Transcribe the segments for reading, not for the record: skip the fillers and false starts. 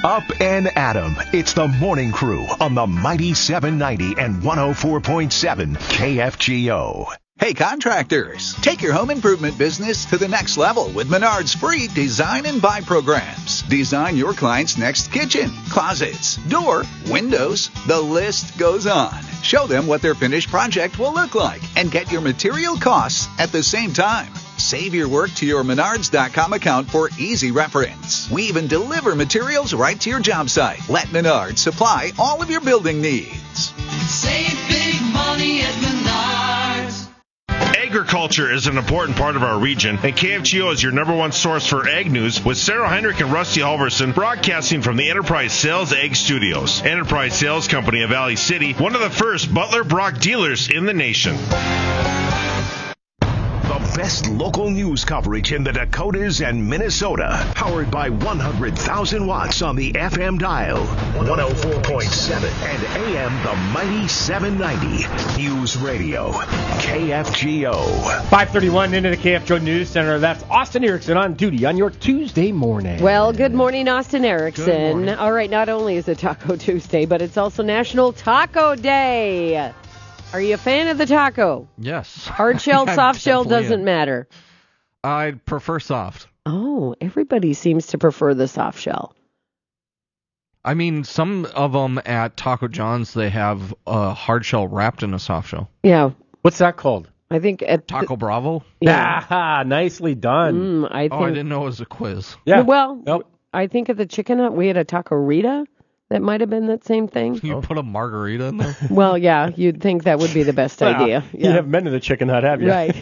Up and Adam. It's the Morning Crew on the mighty 790 and 104.7 KFGO. Hey contractors, take your home improvement business to the next level with Menard's free Design and Buy programs. Design your client's next kitchen, closets, door, windows. The list goes on. Show them what their finished project will look like and get your material costs at the same time. Save your work to your Menards.com account for easy reference. We even deliver materials right to your job site. Let Menards supply all of your building needs. Save big money at Menards. Agriculture is an important part of our region, and KFGO is your number one source for ag news with Sarah Heinrich and Rusty Halverson broadcasting from the Enterprise Sales Ag Studios. Enterprise Sales Company of Valley City, one of the first Butler Brock dealers in the nation. The best local news coverage in the Dakotas and Minnesota. Powered by 100,000 watts on the FM dial. 104.7 and AM the mighty 790. News Radio. KFGO. 5:31 into the KFGO News Center. That's Austin Erickson on duty on your Tuesday morning. Well, good morning, Austin Erickson. Good morning. All right, not only is it Taco Tuesday, but it's also National Taco Day. Are you a fan of the taco? Yes. Hard shell, soft shell, doesn't matter. I prefer soft. Oh, everybody seems to prefer the soft shell. I mean, some of them at Taco John's, they have a hard shell wrapped in a soft shell. Yeah. What's that called? I think at Taco Bravo? Yeah. Ah, nicely done. I think. Oh, I didn't know it was a quiz. Yeah. Well, Nope. I think at the Chicken Hut we had a Taco Rita. That might have been that same thing. You put a margarita in there? Well, yeah, you'd think that would be the best idea. You haven't been to the Chicken Hut, have you? Right.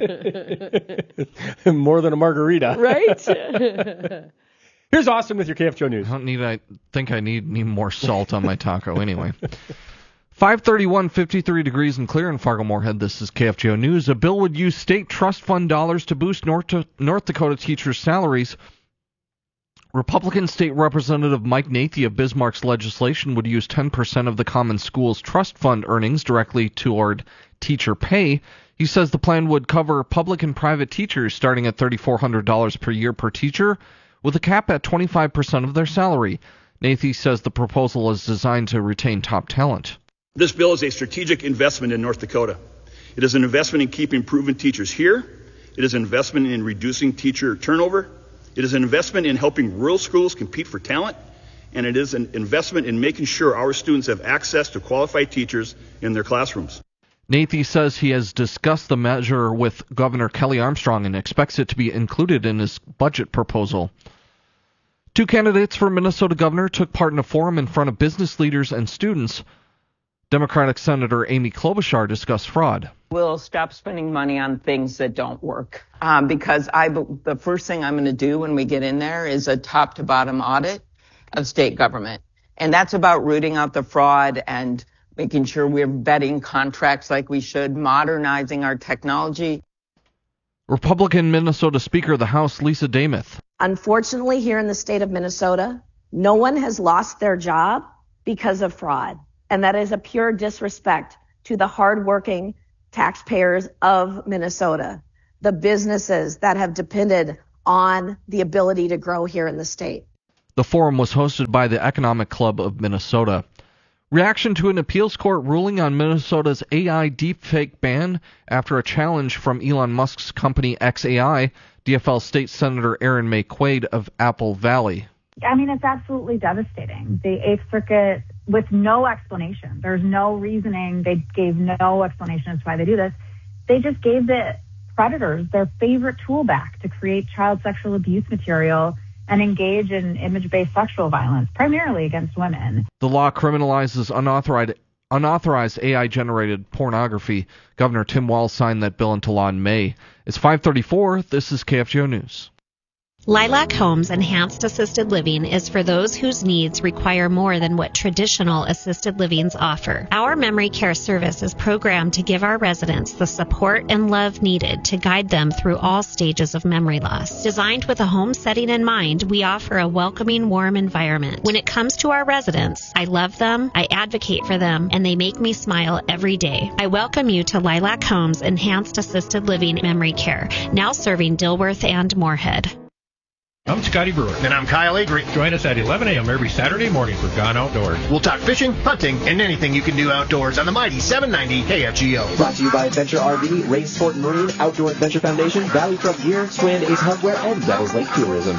More than a margarita. Right? Here's Austin with your KFGO News. I think I need more salt on my taco anyway. 5:31, 53 degrees and clear in Fargo-Moorhead. This is KFGO News. A bill would use state trust fund dollars to boost North Dakota teachers' salaries. Republican State Representative Mike Nathie of Bismarck's legislation would use 10% of the Common Schools Trust Fund earnings directly toward teacher pay. He says the plan would cover public and private teachers starting at $3,400 per year per teacher, with a cap at 25% of their salary. Nathie says the proposal is designed to retain top talent. This bill is a strategic investment in North Dakota. It is an investment in keeping proven teachers here. It is an investment in reducing teacher turnover. It is an investment in helping rural schools compete for talent, and it is an investment in making sure our students have access to qualified teachers in their classrooms. Nathie says he has discussed the measure with Governor Kelly Armstrong and expects it to be included in his budget proposal. Two candidates for Minnesota governor took part in a forum in front of business leaders and students. Democratic Senator Amy Klobuchar discussed fraud. We'll stop spending money on things that don't work. Because the first thing I'm going to do when we get in there is a top-to-bottom audit of state government. And that's about rooting out the fraud and making sure we're vetting contracts like we should, modernizing our technology. Republican Minnesota Speaker of the House, Lisa Damuth. Unfortunately, here in the state of Minnesota, no one has lost their job because of fraud. And that is a pure disrespect to the hardworking taxpayers of Minnesota, the businesses that have depended on the ability to grow here in the state. The forum was hosted by the Economic Club of Minnesota. Reaction to an appeals court ruling on Minnesota's AI deepfake ban after a challenge from Elon Musk's company xAI, DFL State Senator Aaron May Quaid of Apple Valley. I mean, it's absolutely devastating. The Eighth Circuit, with no explanation, there's no reasoning, they gave no explanation as to why they do this. They just gave the predators their favorite tool back to create child sexual abuse material and engage in image-based sexual violence, primarily against women. The law criminalizes unauthorized AI-generated pornography. Governor Tim Walz signed that bill into law in May. It's 5:34. This is KFGO News. Lilac Homes Enhanced Assisted Living is for those whose needs require more than what traditional assisted livings offer. Our memory care service is programmed to give our residents the support and love needed to guide them through all stages of memory loss. Designed with a home setting in mind, we offer a welcoming, warm environment. When it comes to our residents, I love them, I advocate for them, and they make me smile every day. I welcome you to Lilac Homes Enhanced Assisted Living Memory Care, now serving Dilworth and Moorhead. I'm Scotty Brewer. And I'm Kyle Avery. Join us at 11 a.m. every Saturday morning for Gone Outdoors. We'll talk fishing, hunting, and anything you can do outdoors on the mighty 790 KFGO. Brought to you by Adventure RV, Ray Sport and Marine, Outdoor Adventure Foundation, Valley Truck Gear, Strand Ace Hardware, and Devils Lake Tourism.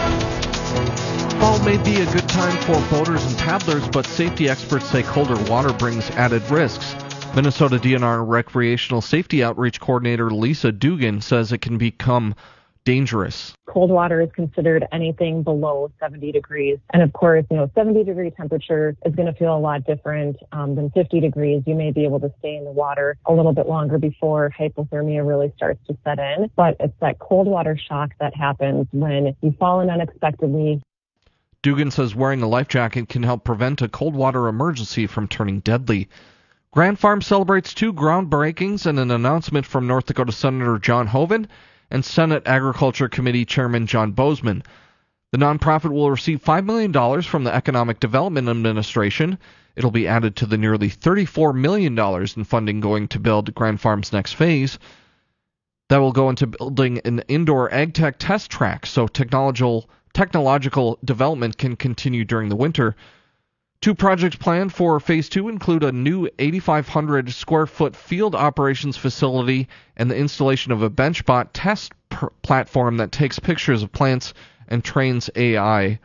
Fall may be a good time for boaters and paddlers, but safety experts say colder water brings added risks. Minnesota DNR Recreational Safety Outreach Coordinator Lisa Dugan says it can become dangerous. Cold water is considered anything below 70 degrees. And of course, 70-degree temperature is going to feel a lot different than 50 degrees. You may be able to stay in the water a little bit longer before hypothermia really starts to set in. But it's that cold water shock that happens when you fall in unexpectedly. Dugan says wearing a life jacket can help prevent a cold water emergency from turning deadly. Grand Farm celebrates 2 groundbreakings and an announcement from North Dakota Senator John Hoeven and Senate Agriculture Committee Chairman John Bozeman. The nonprofit will receive $5 million from the Economic Development Administration. It'll be added to the nearly $34 million in funding going to build Grand Farm's next phase. That will go into building an indoor ag tech test track so technological development can continue during the winter. 2 projects planned for Phase 2 include a new 8,500 square foot field operations facility and the installation of a BenchBot test platform that takes pictures of plants and trains AI.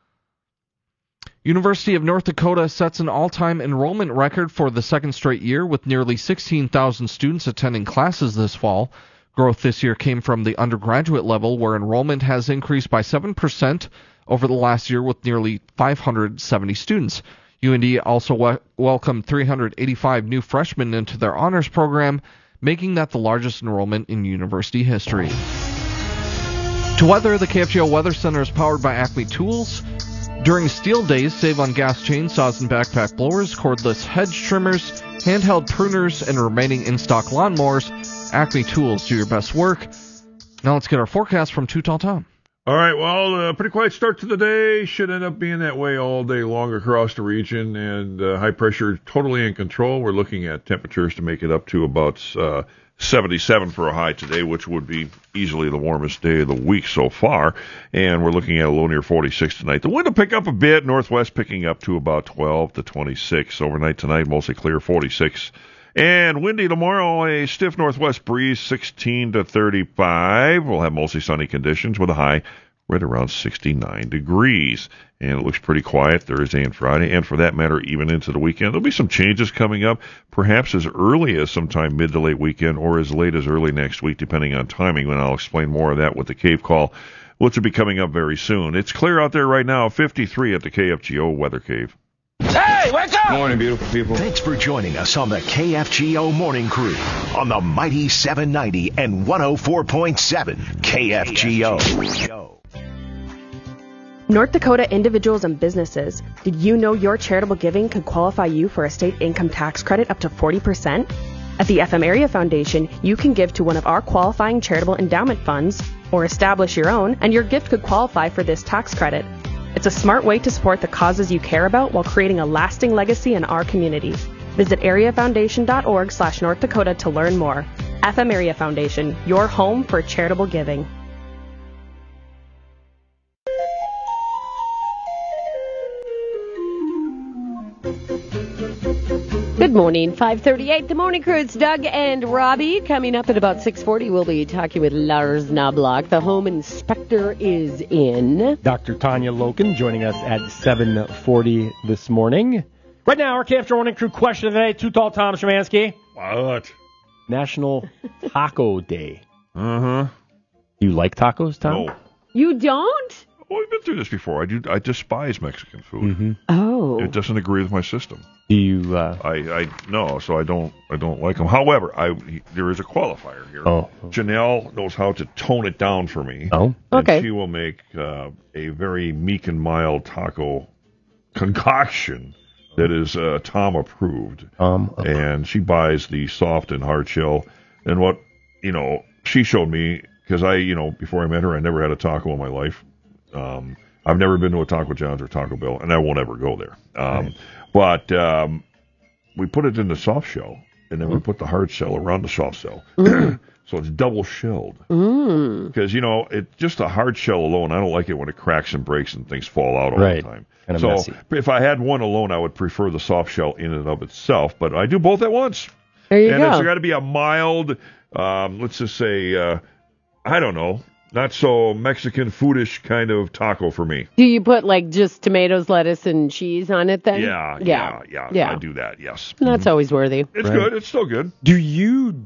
University of North Dakota sets an all-time enrollment record for the second straight year with nearly 16,000 students attending classes this fall. Growth this year came from the undergraduate level, where enrollment has increased by 7% over the last year with nearly 570 students. UND also welcomed 385 new freshmen into their honors program, making that the largest enrollment in university history. To weather, the KFGO Weather Center is powered by Acme Tools. During Steel Days, save on gas chainsaws and backpack blowers, cordless hedge trimmers, handheld pruners, and remaining in-stock lawnmowers. Acme Tools, do your best work. Now let's get our forecast from Too Tall Tom. All right, well, pretty quiet start to the day. Should end up being that way all day long across the region, and high pressure totally in control. We're looking at temperatures to make it up to about 77 for a high today, which would be easily the warmest day of the week so far. And we're looking at a low near 46 tonight. The wind will pick up a bit, northwest picking up to about 12 to 26. Overnight tonight, mostly clear, 46. And windy tomorrow, a stiff northwest breeze, 16 to 35. We'll have mostly sunny conditions with a high right around 69 degrees. And it looks pretty quiet Thursday and Friday, and for that matter, even into the weekend. There'll be some changes coming up, perhaps as early as sometime mid to late weekend or as late as early next week, depending on timing, and I'll explain more of that with the Cave Call, which will be coming up very soon. It's clear out there right now, 53 at the KFGO Weather Cave. Hey, wake up! Morning, beautiful people. Thanks for joining us on the KFGO Morning Crew on the mighty 790 and 104.7 KFGO. North Dakota individuals and businesses, did you know your charitable giving could qualify you for a state income tax credit up to 40%? At the FM Area Foundation, you can give to one of our qualifying charitable endowment funds or establish your own, and your gift could qualify for this tax credit. It's a smart way to support the causes you care about while creating a lasting legacy in our community. Visit areafoundation.org/North Dakota to learn more. FM Area Foundation, your home for charitable giving. Good morning, 5:38. The Morning Crew, it's Doug and Robbie. Coming up at about 6:40, we'll be talking with Lars Knobloch. The home inspector is in. Dr. Tanya Loken joining us at 7:40 this morning. Right now, our KFGO Morning Crew question of the day, Too Tall Tom Szymanski. What? National Taco Day. Uh-huh. You like tacos, Tom? No. You don't? Well, we've been through this before. I despise Mexican food. Mm-hmm. Oh. It doesn't agree with my system. Do you? No, so I don't like them. However, there is a qualifier here. Oh. Janelle knows how to tone it down for me. Oh. Okay. And she will make a very meek and mild taco concoction that is Tom approved. And she buys the soft and hard shell. And what she showed me, because before I met her, I never had a taco in my life. I've never been to a Taco John's or Taco Bell, and I won't ever go there. But we put it in the soft shell, and then we put the hard shell around the soft shell. So it's double shelled. Because, just a hard shell alone, I don't like it when it cracks and breaks and things fall out all the time. Kinda so messy. if I had one alone, I would prefer the soft shell in and of itself. But I do both at once. There you and go. it's got to be a mild, let's just say, I don't know, not so Mexican foodish kind of taco for me. Do you put like just tomatoes, lettuce, and cheese on it then? Yeah. I do that, yes. That's always worthy. It's good. It's still good. Do you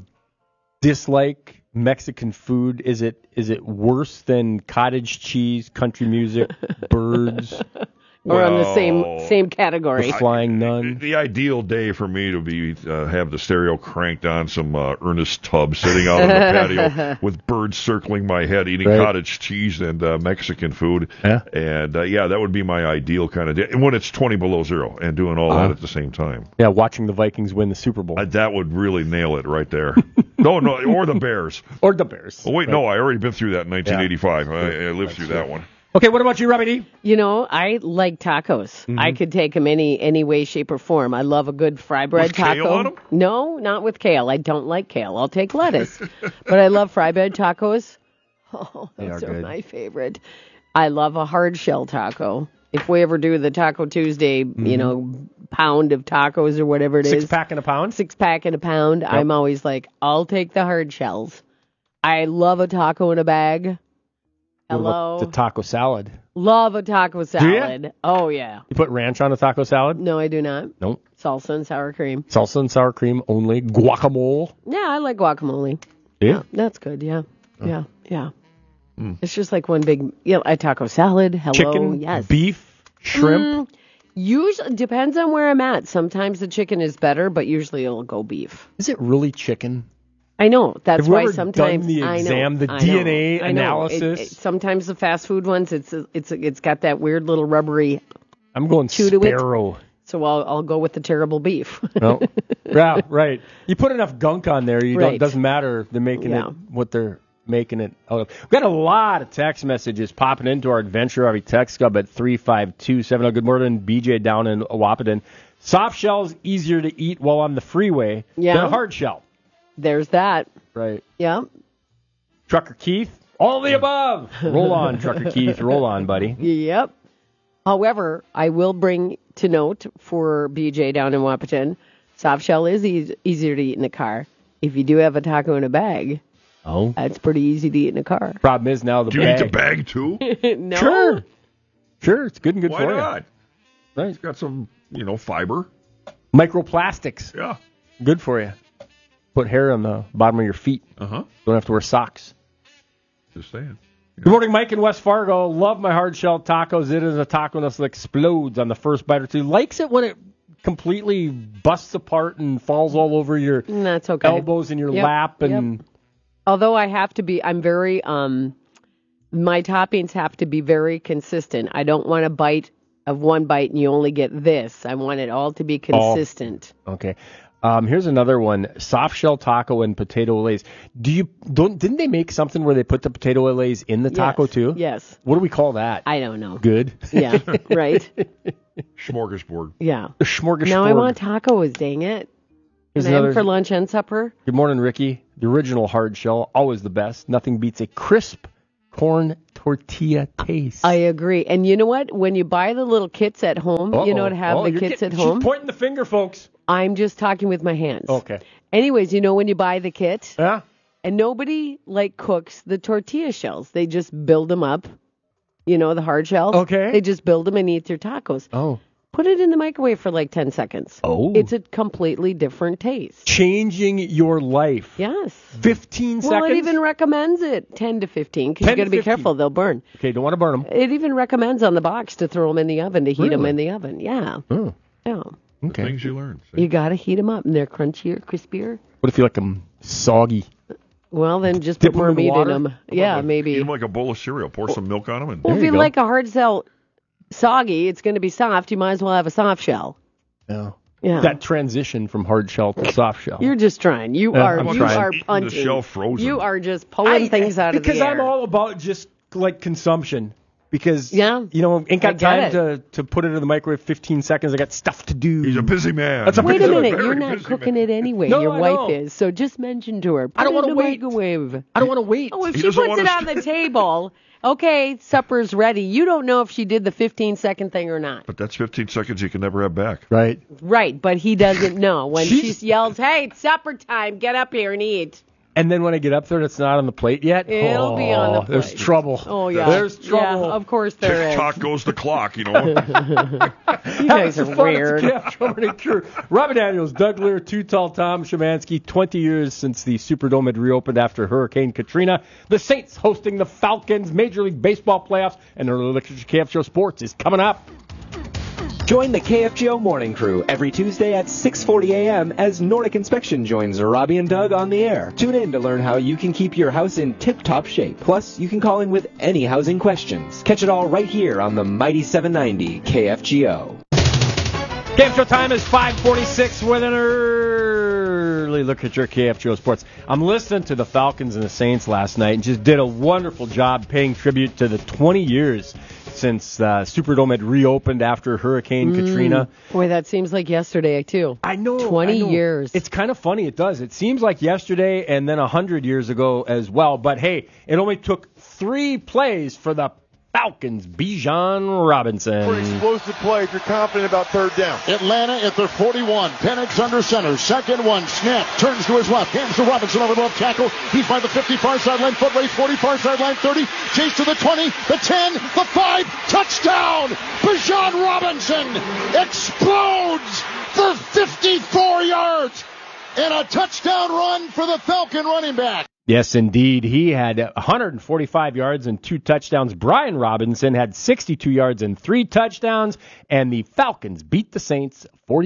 dislike Mexican food? Is it worse than cottage cheese, country music, birds? Or on the same category. The Flying Nun. The ideal day for me to be have the stereo cranked on some Ernest Tubb sitting out on the patio with birds circling my head, eating cottage cheese and Mexican food. Yeah. And that would be my ideal kind of day. And when it's 20 below zero and doing all that at the same time. Yeah, watching the Vikings win the Super Bowl. That would really nail it right there. No, or the Bears. Or the Bears. Oh, wait, no, I already been through that in 1985. I lived through that one. Okay, what about you, Robbie D? I like tacos. I could take them any way, shape, or form. I love a good fry bread With taco. kale on 'em? No, not with kale. I don't like kale. I'll take lettuce. But I love fry bread tacos. Oh, those are my favorite. I love a hard shell taco. If we ever do the Taco Tuesday, pound of tacos or whatever it is. 6-pack in a pound? 6-pack in a pound. Yep. I'm always like, I'll take the hard shells. I love a taco in a bag. Hello. The taco salad. Love a taco salad. Do you? Oh, yeah. You put ranch on a taco salad? No, I do not. Nope. Salsa and sour cream. Salsa and sour cream only. Guacamole. Yeah, I like guacamole. Yeah? That's good, yeah. Oh. Yeah. It's just like one big, a taco salad. Hello. Chicken, yes. beef, shrimp. Usually, depends on where I'm at. Sometimes the chicken is better, but usually it'll go beef. Is it really chicken? I know. That's Have you why ever sometimes done the exam, the DNA analysis? Sometimes the fast food ones, it's got that weird little rubbery. I'm going Sparrow. So I'll go with the terrible beef. No. Yeah, right. You put enough gunk on there, it doesn't matter. They're making it what they're making it. We've got a lot of text messages popping into our Adventure RV text hub at 35270. Good morning, BJ down in Wapaton. Soft shell is easier to eat while on the freeway than a hard shell. There's that. Right. Yeah. Trucker Keith, all the above. Roll on, Trucker Keith. Roll on, buddy. Yep. However, I will bring to note for BJ down in Wapaton, soft shell is easier to eat in a car. If you do have a taco in a bag, that's pretty easy to eat in a car. Problem is now the bag. Do you eat the bag too? No. Sure. It's good and good Why for you. Why not? Right. It's got some, fiber. Microplastics. Yeah. Good for you. Put hair on the bottom of your feet. Uh-huh. Don't have to wear socks. Just saying. Good morning, Mike in West Fargo. Love my hard shell tacos. It is a taco that explodes on the first bite or two. Likes it when it completely busts apart and falls all over your That's okay. elbows and your lap. And although I'm very, my toppings have to be very consistent. I don't want a bite of one bite and you only get this. I want it all to be consistent. Okay. Here's another one: soft shell taco and potato Lays. Didn't they make something where they put the potato Lays in the taco too? Yes. What do we call that? I don't know. Good. Yeah. Right. Smorgasbord. Yeah. The smorgasbord. Now I want tacos. Dang it. Can I have them for lunch and supper? Good morning, Ricky. The original hard shell, always the best. Nothing beats a crisp corn tortilla taste. I agree. And you know what? When you buy the little kits at home, have the kits at home. She's pointing the finger, folks. I'm just talking with my hands. Okay. Anyways, when you buy the kit, yeah, and nobody cooks the tortilla shells. They just build them up. The hard shells. Okay. They just build them and eat their tacos. Oh. Put it in the microwave for 10 seconds. Oh. It's a completely different taste. Changing your life. Yes. 15 seconds? Well, it even recommends it 10 to 15 because you got to be careful. They'll burn. Okay, don't want to burn them. It even recommends on the box to throw them in the oven, to heat them in the oven. Yeah. Oh. Yeah. Okay. Things you learn. You got to heat them up and they're crunchier, crispier. What if you like them soggy? Well, then just put more meat in them. Yeah, maybe. Eat them like a bowl of cereal. Pour some milk on them. Well, if you like a hard shell soggy, it's going to be soft. You might as well have a soft shell. Yeah. Yeah. That transition from hard shell to soft shell. You're just trying. You are punting. The shell frozen. You are just pulling things out of the air. Because I'm all about just consumption. because, ain't got time to put it in the microwave 15 seconds. I got stuff to do. He's a busy man. Wait a minute. You're not cooking it anyway. No, your wife is. So just mention to her. I don't want to wait. Microwave. I don't want to wait. Oh, if she puts it on the table, okay, supper's ready. You don't know if she did the 15-second thing or not. But that's 15 seconds you can never have back. Right. Right, but he doesn't know. When she yells, hey, it's supper time, get up here and eat. And then when I get up there and it's not on the plate yet, it'll be on the plate. There's trouble. Oh, yeah. There's trouble. Yeah, of course there is. Tick-tock goes the clock, You guys are weird. Robin Daniels, Doug Lear, Too Tall Tom Szymanski, 20 years since the Superdome had reopened after Hurricane Katrina. The Saints hosting the Falcons, Major League Baseball playoffs, and the electric KFGO Sports is coming up. Join the KFGO Morning Crew every Tuesday at 6:40 a.m. as Nordic Inspection joins Robbie and Doug on the air. Tune in to learn how you can keep your house in tip-top shape. Plus, you can call in with any housing questions. Catch it all right here on the Mighty 790 KFGO. KFGO time is 5:46 with an early look at your KFGO Sports. I'm listening to the Falcons and the Saints last night and just did a wonderful job paying tribute to the 20 years since Superdome had reopened after Hurricane Katrina. Boy, that seems like yesterday, too. I know. 20 years. It's kind of funny. It does. It seems like yesterday and then 100 years ago as well. But, hey, it only took 3 plays for the Falcons, Bijan Robinson. For explosive play if you're confident about third down. Atlanta at their 41. Penix under center. Second one. Snap. Turns to his left. Hands to Robinson over the left tackle. He's by the 50 far sideline. Foot race 40 far sideline 30. Chase to the 20. The 10. The 5. Touchdown. Bijan Robinson explodes for 54 yards. And a touchdown run for the Falcon running back. Yes, indeed. He had 145 yards and 2 touchdowns. Brian Robinson had 62 yards and 3 touchdowns. And the Falcons beat the Saints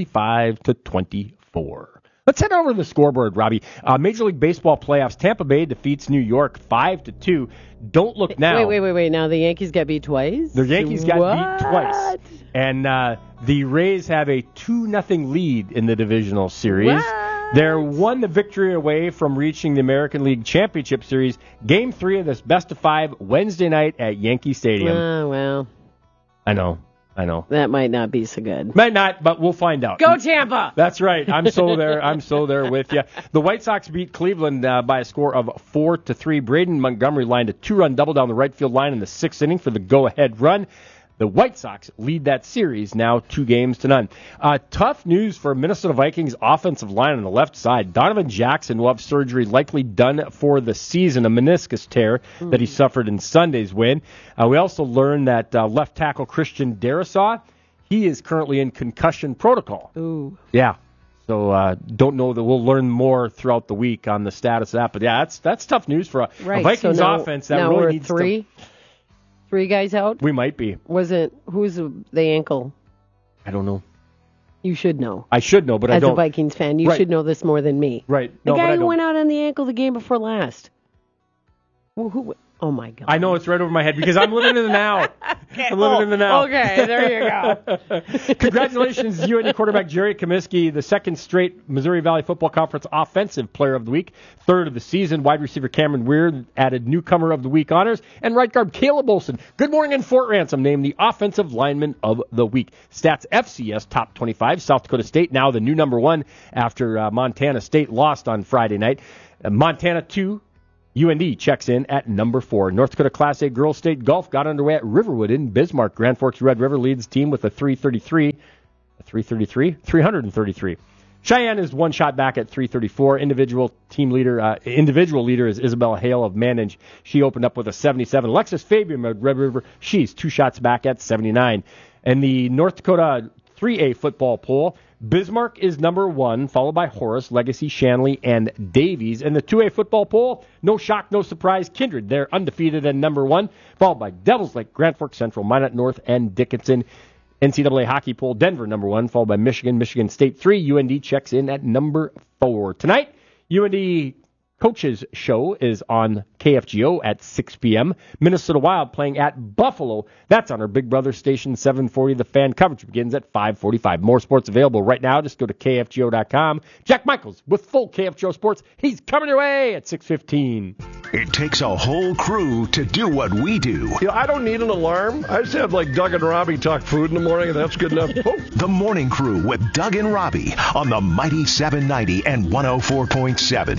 45-24. Let's head over to the scoreboard, Robbie. Major League Baseball playoffs. Tampa Bay defeats New York 5-2. Don't look now. Wait. Now the Yankees got beat twice? The Yankees got beat twice. And the Rays have a 2-0 lead in the divisional series. What? They're one the victory away from reaching the American League Championship Series. Game 3 of this best-of-5 Wednesday night at Yankee Stadium. Oh, well. I know. That might not be so good. Might not, but we'll find out. Go Tampa! That's right. I'm so there with you. The White Sox beat Cleveland by a score of 4-3. Braden Montgomery lined a 2-run double down the right field line in the 6th inning for the go-ahead run. The White Sox lead that series now 2-0. Tough news for Minnesota Vikings offensive line on the left side. Donovan Jackson will have surgery likely done for the season, a meniscus tear that he suffered in Sunday's win. We also learned that left tackle Christian Darrisaw, he is currently in concussion protocol. Ooh. Yeah. So don't know that we'll learn more throughout the week on the status of that. But yeah, that's tough news for a Vikings offense that really needs to... 3 guys out? We might be. Who's the ankle? I don't know. You should know. I should know, but I don't. As a Vikings fan, you should know this more than me. Right. The guy who went out on the ankle the game before last. Well, oh, my God. I know it's right over my head because I'm living in the now. I'm living in the now. Okay, there you go. Congratulations, UND quarterback Jerry Comiskey, the second straight Missouri Valley Football Conference Offensive Player of the Week, 3rd of the season. Wide receiver Cameron Weir added Newcomer of the Week honors, and right guard Caleb Olson, Good Morning and Fort Ransom, named the Offensive Lineman of the Week. Stats FCS Top 25, South Dakota State now the new number 1 after Montana State lost on Friday night. Montana 2. UND checks in at number 4. North Dakota Class A Girls State Golf got underway at Riverwood in Bismarck. Grand Forks Red River leads the team with a 333. Cheyenne is one shot back at 334. Individual leader is Isabella Hale of Manage. She opened up with a 77. Alexis Fabian of Red River, she's 2 shots back at 79. And the North Dakota 3A football poll, Bismarck is number 1, followed by Horace, Legacy, Shanley, and Davies. And the 2A football poll, no shock, no surprise, Kindred, they're undefeated at number 1, followed by Devils Lake, Grand Forks Central, Minot North, and Dickinson. NCAA hockey poll, Denver number 1, followed by Michigan State 3. UND checks in at number 4. Tonight, UND Coaches Show is on KFGO at 6 p.m. Minnesota Wild playing at Buffalo. That's on our Big Brother station, 740. The Fan coverage begins at 5:45. More sports available right now. Just go to KFGO.com. Jack Michaels with full KFGO sports. He's coming your way at 6:15. It takes a whole crew to do what we do. I don't need an alarm. I just have like Doug and Robbie talk food in the morning, and that's good enough. The Morning Crew with Doug and Robbie on the Mighty 790 and 104.7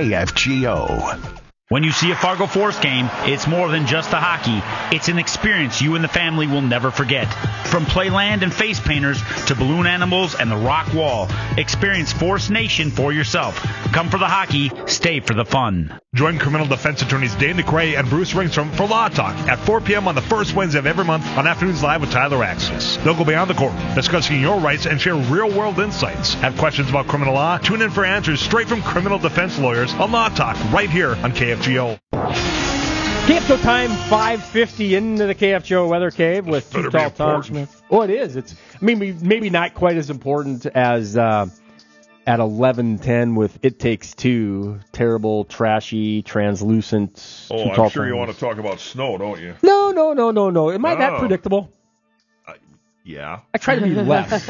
KFGO. When you see a Fargo Force game, it's more than just the hockey. It's an experience you and the family will never forget. From playland and face painters to balloon animals and the rock wall, experience Force Nation for yourself. Come for the hockey, stay for the fun. Join criminal defense attorneys Dane DeCray and Bruce Ringstrom for Law Talk at 4 p.m. on the first Wednesday of every month on Afternoons Live with Tyler Axis. They'll go beyond the courtroom, discussing your rights and share real-world insights. Have questions about criminal law? Tune in for answers straight from criminal defense lawyers on Law Talk right here on KFGO. KFGO time, 5:50 into the KFGO Weather Cave with Too Tall Tom Smith. Oh, it is. It's maybe not quite as important as at 11:10 with It Takes Two. Terrible, trashy, translucent. Oh, I'm sure you want to talk about snow, don't you? No. Am I that predictable? Yeah. I try to be less.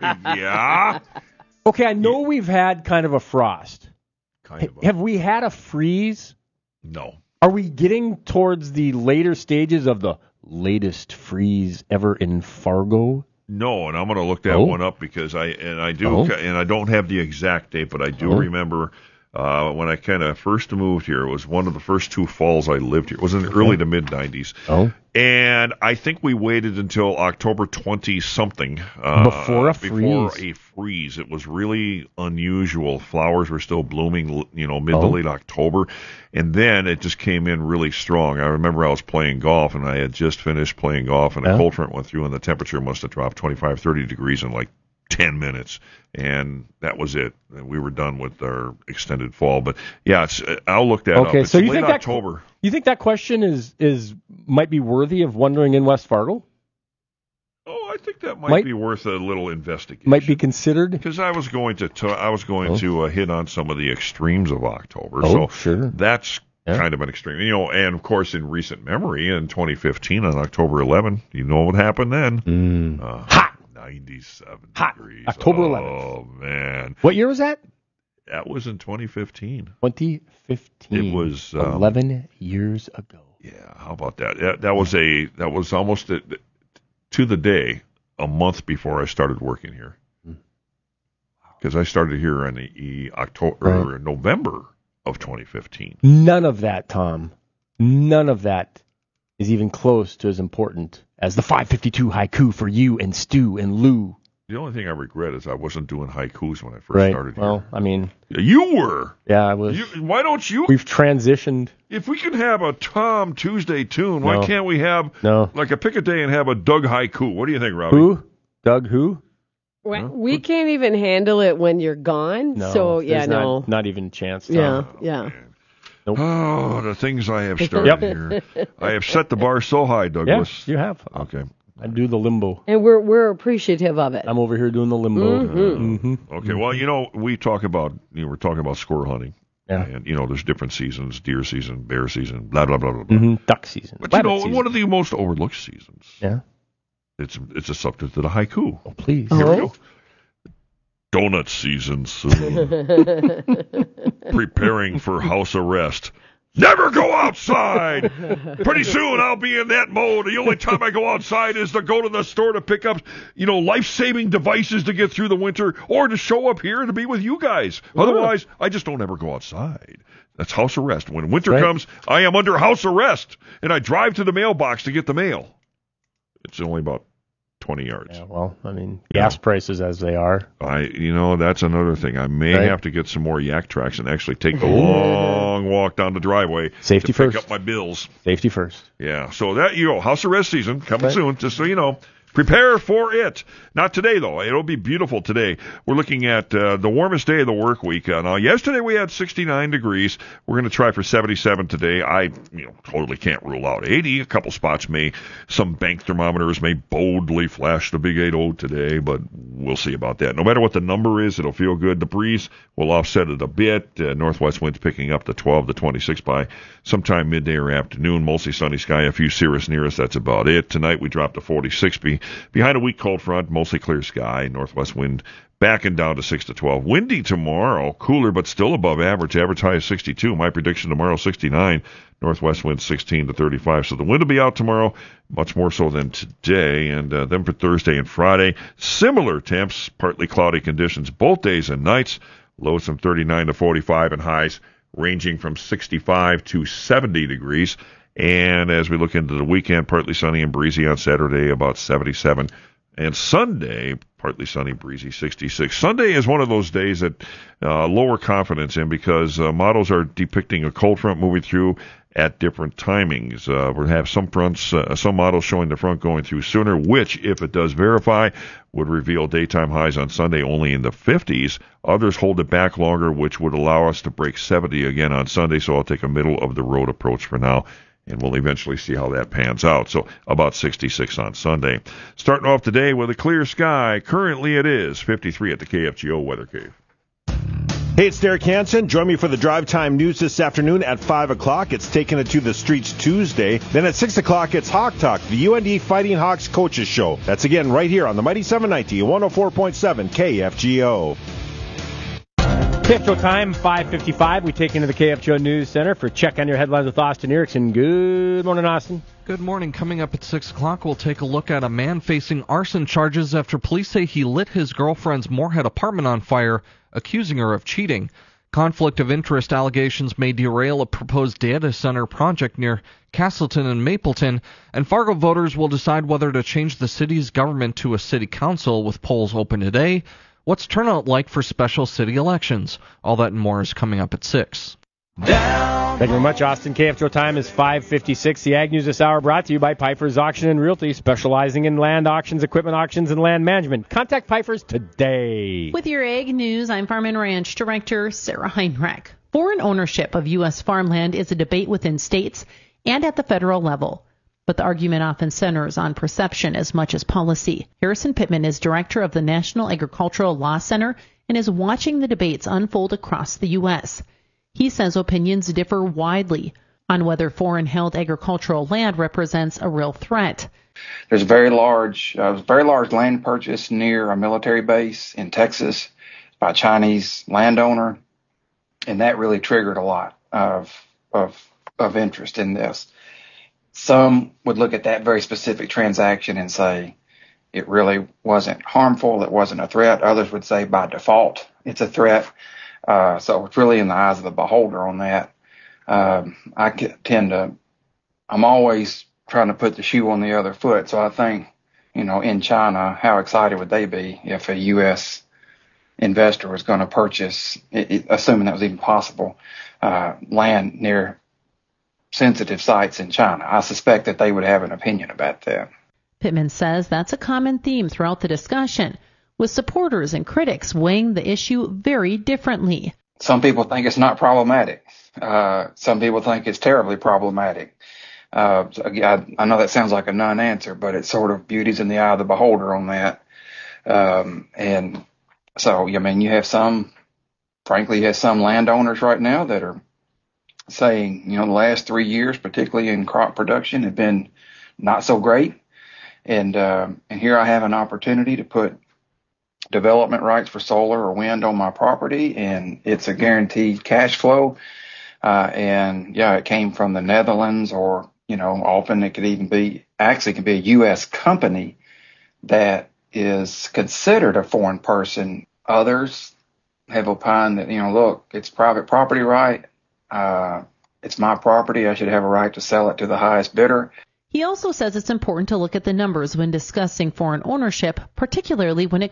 Yeah. Okay, I know we've had kind of a frost. Have we had a freeze? No. Are we getting towards the later stages of the latest freeze ever in Fargo? No, and I'm going to look that one up because I don't have the exact date, but I do remember when I kind of first moved here. It was one of the first two falls I lived here. It was in the early to mid 90s. Oh. And I think we waited until October 20-something. Before a freeze. It was really unusual. Flowers were still blooming, mid to late October. And then it just came in really strong. I remember I was playing golf, and I had just finished playing golf, and a cold front went through, and the temperature must have dropped 25, 30 degrees in like 10 minutes, and that was it. We were done with our extended fall. But yeah, I'll look that up. It's so you late think October. You think that question is might be worthy of wondering in West Fargo? Oh, I think that might be worth a little investigation. Might be considered. Because I was going to hit on some of the extremes of October. Oh, sure. That's kind of an extreme. And of course, in recent memory, in 2015 on October 11, you know what happened then? Hot. 97 degrees. October 11th. Oh, man. What year was that? That was in 2015. 2015. It was 11 years ago. Yeah, how about that? That was almost to the day a month before I started working here. Because I started here in the November of 2015. None of that, Tom. None of that is even close to as important as the 552 haiku for you and Stu and Lou. The only thing I regret is I wasn't doing haikus when I first started here. Well, I mean... You were! Yeah, I was. Why don't you... We've transitioned. If we can have a Tom Tuesday tune, why can't we have like a pick a day and have a Doug haiku? What do you think, Robbie? Who? Doug who? Well, we can't even handle it when you're gone. No, so, no. Not even a chance, Tom. Yeah. Nope. Oh, the things I have started here. I have set the bar so high, Douglas. Yeah, you have. Okay. I do the limbo. And we're appreciative of it. I'm over here doing the limbo. Mm-hmm. Okay, well, we talk about, we're talking about squirrel hunting. Yeah. And, there's different seasons, deer season, bear season, blah, blah, blah, blah, blah. Duck season. But, one of the most overlooked seasons. Yeah. It's a subject to the haiku. Oh, please. Here we go. Donut season soon. Preparing for house arrest. Never go outside. Pretty soon I'll be in that mode. The only time I go outside is to go to the store to pick up, life-saving devices to get through the winter or to show up here to be with you guys. Otherwise, I just don't ever go outside. That's house arrest. When winter comes, I am under house arrest, and I drive to the mailbox to get the mail. It's only about 20 yards. Yeah, well, I mean, gas prices as they are. That's another thing. I may have to get some more yak tracks and actually take the long walk down the driveway Safety to first. pick up my bills. Safety first. Yeah, so that house arrest season coming soon, just so you know. Prepare for it. Not today, though. It'll be beautiful today. We're looking at the warmest day of the work week. Now, yesterday we had 69 degrees. We're going to try for 77 today. I totally can't rule out 80. A couple spots some bank thermometers may boldly flash the big 80 today, but we'll see about that. No matter what the number is, it'll feel good. The breeze will offset it a bit. Northwest winds picking up to 12 to 26 by sometime midday or afternoon. Mostly sunny sky, a few cirrus near us. That's about it. Tonight we drop to 46 behind a weak cold front, mostly clear sky. Northwest wind backing down to 6 to 12. Windy tomorrow, cooler but still above average. Average high is 62. My prediction tomorrow 69. Northwest wind 16 to 35. So the wind will be out tomorrow, much more so than today. And then for Thursday and Friday, similar temps, partly cloudy conditions both days and nights. Lows from 39 to 45 and highs ranging from 65 to 70 degrees. And as we look into the weekend, partly sunny and breezy on Saturday, about 77. And Sunday, partly sunny, breezy, 66. Sunday is one of those days that lower confidence in because models are depicting a cold front moving through at different timings. We'll have some fronts, some models showing the front going through sooner, which, if it does verify, would reveal daytime highs on Sunday only in the 50s. Others hold it back longer, which would allow us to break 70 again on Sunday. So I'll take a middle-of-the-road approach for now. And we'll eventually see how that pans out. So about 66 on Sunday. Starting off today with a clear sky. Currently it is 53 at the KFGO Weather Cave. Hey, it's Derek Hansen. Join me for the Drive Time News this afternoon at 5 o'clock. It's Taking It to the Streets Tuesday. Then at 6 o'clock, it's Hawk Talk, the UND Fighting Hawks Coaches Show. That's again right here on the Mighty 790, 104.7 KFGO. KFGO time, 5:55. We take into the KFGO News Center for Check on Your Headlines with Austin Erickson. Good morning, Austin. Good morning. Coming up at 6 o'clock, we'll take a look at a man facing arson charges after police say he lit his girlfriend's Moorhead apartment on fire, accusing her of cheating. Conflict of interest allegations may derail a proposed data center project near Castleton and Mapleton, and Fargo voters will decide whether to change the city's government to a city council with polls open today. What's turnout like for special city elections? All that and more is coming up at 6. Thank you very much, Austin. KFGO time is 5:56. The Ag News this hour brought to you by Piper's Auction and Realty, specializing in land auctions, equipment auctions, and land management. Contact Piper's today. With your Ag News, I'm Farm and Ranch Director Sarah Heinrich. Foreign ownership of U.S. farmland is a debate within states and at the federal level. But the argument often centers on perception as much as policy. Harrison Pittman is director of the National Agricultural Law Center and is watching the debates unfold across the U.S. He says opinions differ widely on whether foreign-held agricultural land represents a real threat. There's a very large land purchase near a military base in Texas by a Chinese landowner, and that really triggered a lot of interest in this. Some would look at that very specific transaction and say it really wasn't harmful, it wasn't a threat. Others would say by default it's a threat. So it's really in the eyes of the beholder on that. I'm always trying to put the shoe on the other foot. So I think, in China, how excited would they be if a U.S. investor was going to purchase, assuming that was even possible, land near sensitive sites in China? I suspect that they would have an opinion about that. Pittman says that's a common theme throughout the discussion, with supporters and critics weighing the issue very differently. Some people think it's not problematic. Some people think it's terribly problematic. I know that sounds like a non-answer, but it's sort of beauty's in the eye of the beholder on that. And so, you have some landowners right now that are saying, the last 3 years, particularly in crop production, have been not so great. And here I have an opportunity to put development rights for solar or wind on my property, and it's a guaranteed cash flow. It came from the Netherlands, or, often it could even be a U.S. company that is considered a foreign person. Others have opined that, look, it's private property right. It's my property. I should have a right to sell it to the highest bidder. He also says it's important to look at the numbers when discussing foreign ownership, particularly when it